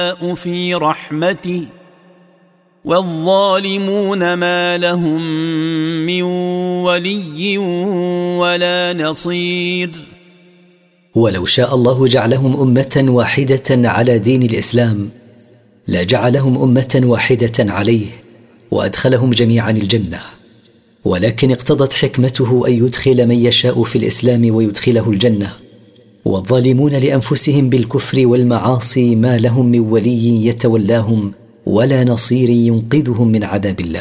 في رحمته والظالمون ما لهم من ولي ولا نصير. ولو شاء الله جعلهم أمة واحدة على دين الإسلام لجعلهم أمة واحدة عليه وأدخلهم جميعا الجنة، ولكن اقتضت حكمته أن يدخل من يشاء في الإسلام ويدخله الجنة، والظالمون لأنفسهم بالكفر والمعاصي ما لهم من ولي يتولاهم ولا نصير ينقذهم من عذاب الله.